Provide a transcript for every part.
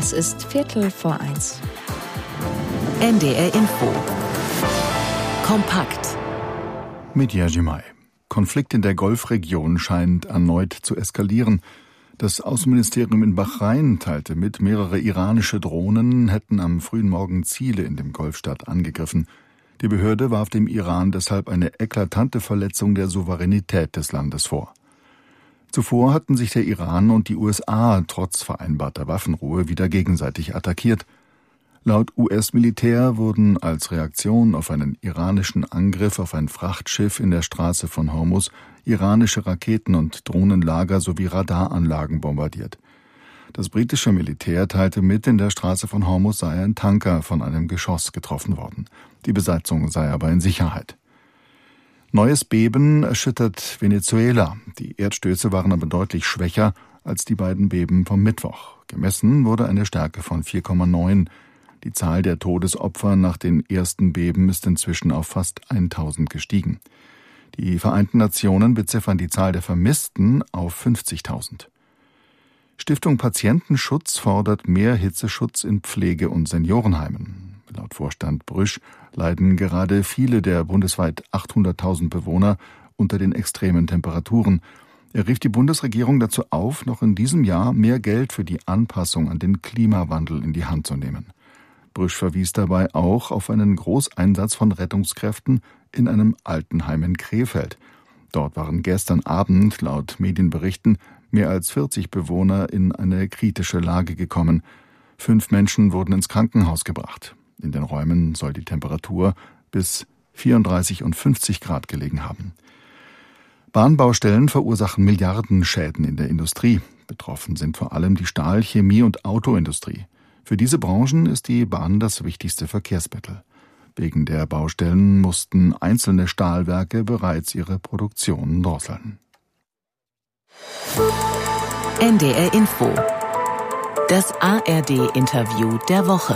Es ist 1:15. NDR Info. Kompakt. Mit Jerzy May. Konflikt in der Golfregion scheint erneut zu eskalieren. Das Außenministerium in Bahrain teilte mit, mehrere iranische Drohnen hätten am frühen Morgen Ziele in dem Golfstaat angegriffen. Die Behörde warf dem Iran deshalb eine eklatante Verletzung der Souveränität des Landes vor. Zuvor hatten sich der Iran und die USA trotz vereinbarter Waffenruhe wieder gegenseitig attackiert. Laut US-Militär wurden als Reaktion auf einen iranischen Angriff auf ein Frachtschiff in der Straße von Hormuz iranische Raketen- und Drohnenlager sowie Radaranlagen bombardiert. Das britische Militär teilte mit, in der Straße von Hormuz sei ein Tanker von einem Geschoss getroffen worden. Die Besatzung sei aber in Sicherheit. Neues Beben erschüttert Venezuela. Die Erdstöße waren aber deutlich schwächer als die beiden Beben vom Mittwoch. Gemessen wurde eine Stärke von 4,9. Die Zahl der Todesopfer nach den ersten Beben ist inzwischen auf fast 1000 gestiegen. Die Vereinten Nationen beziffern die Zahl der Vermissten auf 50.000. Stiftung Patientenschutz fordert mehr Hitzeschutz in Pflege- und Seniorenheimen. Laut Vorstand Brüsch leiden gerade viele der bundesweit 800.000 Bewohner unter den extremen Temperaturen. Er rief die Bundesregierung dazu auf, noch in diesem Jahr mehr Geld für die Anpassung an den Klimawandel in die Hand zu nehmen. Brüsch verwies dabei auch auf einen Großeinsatz von Rettungskräften in einem Altenheim in Krefeld. Dort waren gestern Abend, laut Medienberichten, mehr als 40 Bewohner in eine kritische Lage gekommen. 5 Menschen wurden ins Krankenhaus gebracht. In den Räumen soll die Temperatur bis 34 und 50 Grad gelegen haben. Bahnbaustellen verursachen Milliardenschäden in der Industrie. Betroffen sind vor allem die Stahl-, Chemie- und Autoindustrie. Für diese Branchen ist die Bahn das wichtigste Verkehrsmittel. Wegen der Baustellen mussten einzelne Stahlwerke bereits ihre Produktion drosseln. NDR Info. Das ARD-Interview der Woche.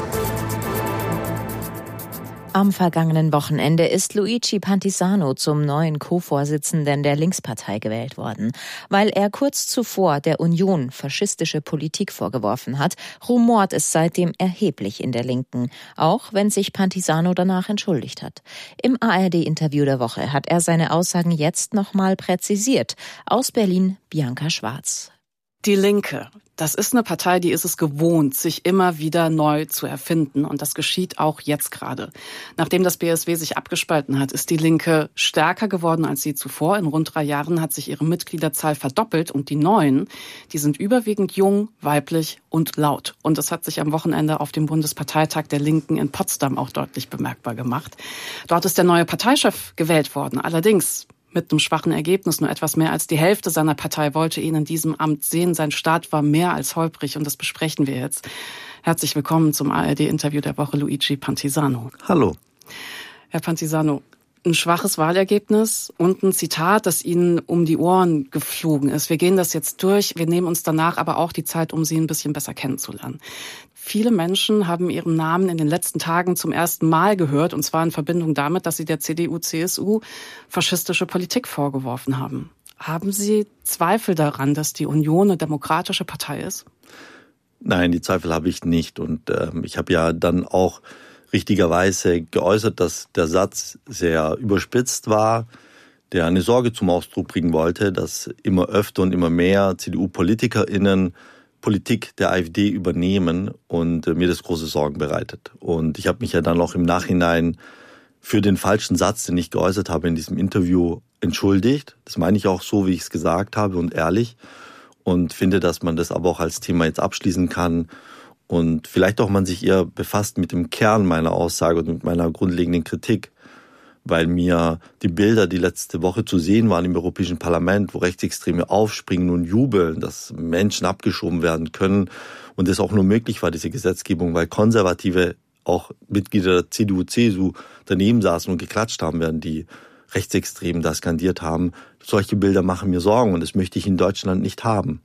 Am vergangenen Wochenende ist Luigi Pantisano zum neuen Co-Vorsitzenden der Linkspartei gewählt worden. Weil er kurz zuvor der Union faschistische Politik vorgeworfen hat, rumort es seitdem erheblich in der Linken, auch wenn sich Pantisano danach entschuldigt hat. Im ARD-Interview der Woche hat er seine Aussagen jetzt nochmal präzisiert. Aus Berlin, Bianca Schwarz. Die Linke, das ist eine Partei, die ist es gewohnt, sich immer wieder neu zu erfinden. Und das geschieht auch jetzt gerade. Nachdem das BSW sich abgespalten hat, ist die Linke stärker geworden als je zuvor. In rund 3 Jahren hat sich ihre Mitgliederzahl verdoppelt. Und die Neuen, die sind überwiegend jung, weiblich und laut. Und das hat sich am Wochenende auf dem Bundesparteitag der Linken in Potsdam auch deutlich bemerkbar gemacht. Dort ist der neue Parteichef gewählt worden. Allerdings mit einem schwachen Ergebnis. Nur etwas mehr als die Hälfte seiner Partei wollte ihn in diesem Amt sehen. Sein Start war mehr als holprig und das besprechen wir jetzt. Herzlich willkommen zum ARD-Interview der Woche, Luigi Pantisano. Hallo. Herr Pantisano, ein schwaches Wahlergebnis und ein Zitat, das Ihnen um die Ohren geflogen ist. Wir gehen das jetzt durch. Wir nehmen uns danach aber auch die Zeit, um Sie ein bisschen besser kennenzulernen. Viele Menschen haben Ihren Namen in den letzten Tagen zum ersten Mal gehört, und zwar in Verbindung damit, dass Sie der CDU/CSU faschistische Politik vorgeworfen haben. Haben Sie Zweifel daran, dass die Union eine demokratische Partei ist? Nein, die Zweifel habe ich nicht. Und ich habe ja dann auch richtigerweise geäußert, dass der Satz sehr überspitzt war, der eine Sorge zum Ausdruck bringen wollte, dass immer öfter und immer mehr CDU-PolitikerInnen Politik der AfD übernehmen und mir das große Sorgen bereitet. Und ich habe mich ja dann auch im Nachhinein für den falschen Satz, den ich geäußert habe in diesem Interview, entschuldigt. Das meine ich auch so, wie ich es gesagt habe und ehrlich. Und finde, dass man das aber auch als Thema jetzt abschließen kann. Und vielleicht auch man sich eher befasst mit dem Kern meiner Aussage und mit meiner grundlegenden Kritik. Weil mir die Bilder, die letzte Woche zu sehen waren im Europäischen Parlament, wo Rechtsextreme aufspringen und jubeln, dass Menschen abgeschoben werden können. Und das auch nur möglich war, diese Gesetzgebung, weil Konservative, auch Mitglieder der CDU, CSU daneben saßen und geklatscht haben, während die Rechtsextremen da skandiert haben. Solche Bilder machen mir Sorgen und das möchte ich in Deutschland nicht haben.